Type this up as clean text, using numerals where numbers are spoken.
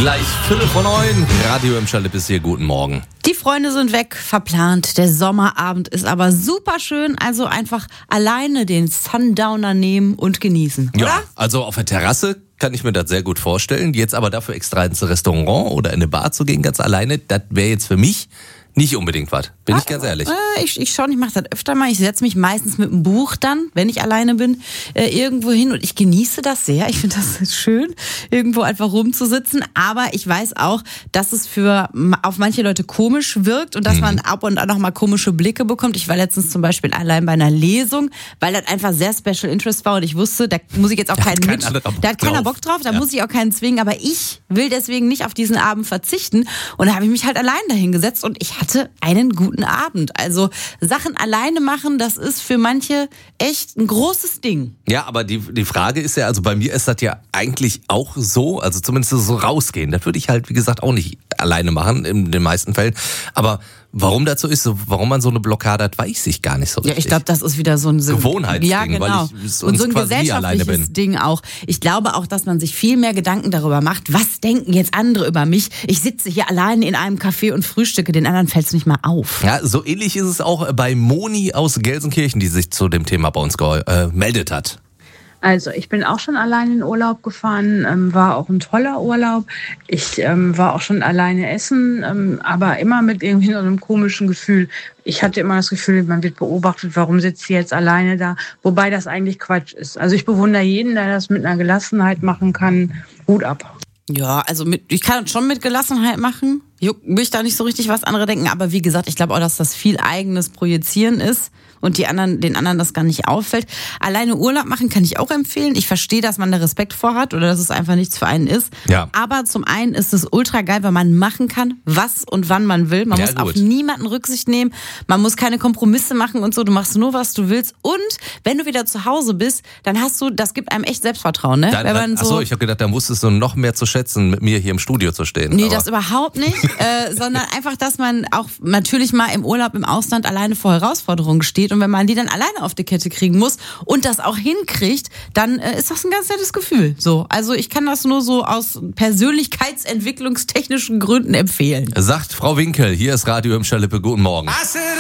Gleich 8:45, Radio im Schalipp ist hier, guten Morgen. Die Freunde sind weg, verplant. Der Sommerabend ist aber super schön. Also einfach alleine den Sundowner nehmen und genießen, oder? Ja, also auf der Terrasse kann ich mir das sehr gut vorstellen. Jetzt aber dafür extra ins Restaurant oder in eine Bar zu gehen, ganz alleine, das wäre jetzt für mich nicht unbedingt was, bin ich ganz ehrlich. Ich mache das öfter mal. Ich setze mich meistens mit einem Buch dann, wenn ich alleine bin, irgendwo hin und ich genieße das sehr. Ich finde das schön, irgendwo einfach rumzusitzen. Aber ich weiß auch, dass es auf manche Leute komisch wirkt und dass man ab und an noch mal komische Blicke bekommt. Ich war letztens zum Beispiel allein bei einer Lesung, weil das einfach sehr Special Interest war und ich wusste, da muss ich jetzt auch keinen mit. Da hat keiner Bock drauf, da muss ich auch keinen zwingen. Aber ich will deswegen nicht auf diesen Abend verzichten. Und da habe ich mich halt allein dahin gesetzt und ich hatte einen guten Abend. Also Sachen alleine machen, das ist für manche echt ein großes Ding. Ja, aber die Frage ist ja, also bei mir ist das ja eigentlich auch so, also zumindest so rausgehen. Das würde ich halt, wie gesagt, auch nicht alleine machen, in den meisten Fällen. Aber warum das so ist, warum man so eine Blockade hat, weiß ich gar nicht so richtig. Ja, ich glaube, das ist wieder so ein Gewohnheitsding, ja, genau. Weil ich sonst und so ein quasi nie alleine bin. gesellschaftliches Ding auch. Ich glaube auch, dass man sich viel mehr Gedanken darüber macht, was denken jetzt andere über mich? Ich sitze hier alleine in einem Café und frühstücke, den anderen fällt es nicht mal auf. Ja, so ähnlich ist es auch bei Moni aus Gelsenkirchen, die sich zu dem Thema bei uns gemeldet hat. Also ich bin auch schon allein in Urlaub gefahren, war auch ein toller Urlaub. Ich war auch schon alleine essen, aber immer mit irgendwie so einem komischen Gefühl. Ich hatte immer das Gefühl, man wird beobachtet, warum sitzt sie jetzt alleine da? Wobei das eigentlich Quatsch ist. Also ich bewundere jeden, der das mit einer Gelassenheit machen kann. Hut ab. Ja, also ich kann das schon mit Gelassenheit machen. Juckt mich da nicht so richtig, was andere denken. Aber wie gesagt, ich glaube auch, dass das viel eigenes Projizieren ist und den anderen das gar nicht auffällt. Alleine Urlaub machen kann ich auch empfehlen. Ich verstehe, dass man da Respekt vor hat oder dass es einfach nichts für einen ist. Ja. Aber zum einen ist es ultra geil, weil man machen kann, was und wann man will. Man muss auf niemanden Rücksicht nehmen. Man muss keine Kompromisse machen und so. Du machst nur, was du willst. Und wenn du wieder zu Hause bist, dann das gibt einem echt Selbstvertrauen, ne? Achso, ich habe gedacht, da musstest du noch mehr zu schätzen, mit mir hier im Studio zu stehen. Nee, das überhaupt nicht. Sondern einfach, dass man auch natürlich mal im Urlaub im Ausland alleine vor Herausforderungen steht und wenn man die dann alleine auf die Kette kriegen muss und das auch hinkriegt, dann ist das ein ganz nettes Gefühl. So, also ich kann das nur so aus persönlichkeitsentwicklungstechnischen Gründen empfehlen. Sagt Frau Winkel, hier ist Radio im Schalippe, guten Morgen.